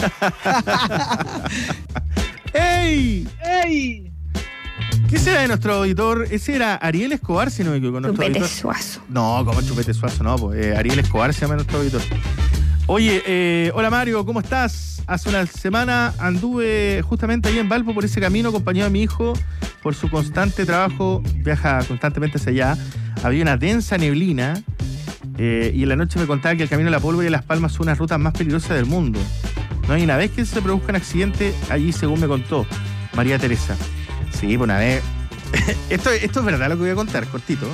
¡Ey! ¡Ey! ¿Qué será de nuestro auditor? Ese era Ariel Escobar, si no me equivoco. Chupete Suazo. No, como Chupete Suazo, no. Pues, Ariel Escobar se llama nuestro auditor. Oye, hola Mario, ¿cómo estás? Hace una semana anduve justamente ahí en Valpo por ese camino acompañado de mi hijo por su constante trabajo. Viaja constantemente hacia allá. Había una densa neblina y en la noche me contaba que el camino a La Pólvora y Las Palmas son unas rutas más peligrosas del mundo. No hay una vez que se produzca un accidente allí, según me contó María Teresa. Sí, pues una vez. Esto es verdad lo que voy a contar, cortito.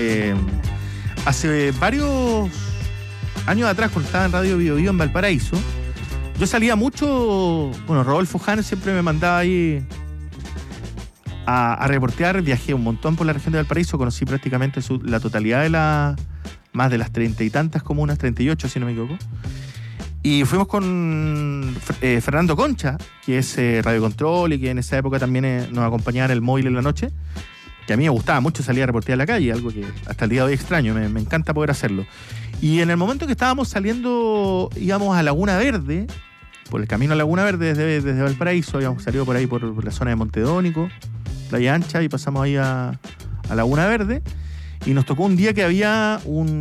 Hace varios años atrás, cuando estaba en Radio Bio Bio en Valparaíso, yo salía mucho. Bueno, Rodolfo Hahn siempre me mandaba ahí a reportear. Viajé un montón por la región de Valparaíso, conocí prácticamente la totalidad de más de las 30 y tantas comunas, 38 si no me equivoco. Y fuimos con Fernando Concha, que es Radio Control y que en esa época también nos acompañaba en el móvil en la noche, que a mí me gustaba mucho salir a reportear a la calle, algo que hasta el día de hoy extraño, me encanta poder hacerlo. Y en el momento que estábamos saliendo, íbamos a Laguna Verde, por el camino a Laguna Verde desde Valparaíso, habíamos salido por ahí por la zona de Montedónico, Playa Ancha, y pasamos ahí a Laguna Verde, y nos tocó un día que había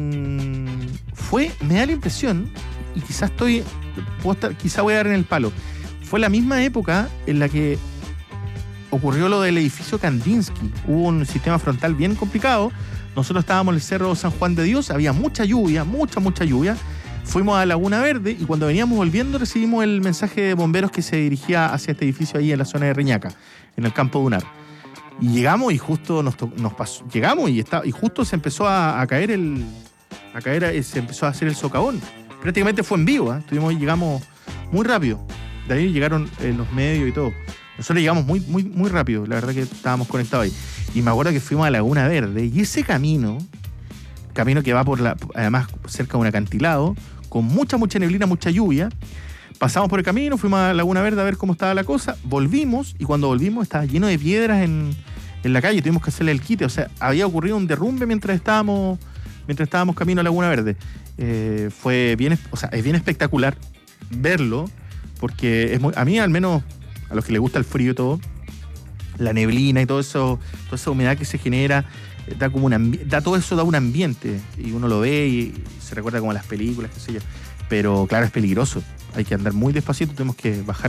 me da la impresión, y quizás voy a dar en el palo, fue la misma época en la que ocurrió lo del edificio Kandinsky. Hubo un sistema frontal bien complicado. Nosotros estábamos en el Cerro San Juan de Dios, había mucha lluvia, mucha lluvia. Fuimos a Laguna Verde y cuando veníamos volviendo recibimos el mensaje de bomberos que se dirigía hacia este edificio ahí en la zona de Reñaca, en el campo Dunar. Y llegamos y justo nos pasó. Llegamos y justo se empezó a caer se empezó a hacer el socavón. Prácticamente fue en vivo, llegamos muy rápido. De ahí llegaron los medios y todo. Nosotros llegamos muy rápido, la verdad que estábamos conectados ahí. Y me acuerdo que fuimos a Laguna Verde y ese camino que va además cerca de un acantilado, con mucha neblina, mucha lluvia. Pasamos por el camino, fuimos a Laguna Verde a ver cómo estaba la cosa, volvimos y cuando volvimos estaba lleno de piedras en la calle, tuvimos que hacerle el quite, o sea, había ocurrido un derrumbe mientras estábamos camino a Laguna Verde. Es bien espectacular verlo, porque a mí al menos, a los que les gusta el frío y todo, la neblina y todo eso, toda esa humedad que se genera, todo eso da un ambiente, y uno lo ve y se recuerda como a las películas, qué sé yo. Pero claro, es peligroso, hay que andar muy despacito, tenemos que bajar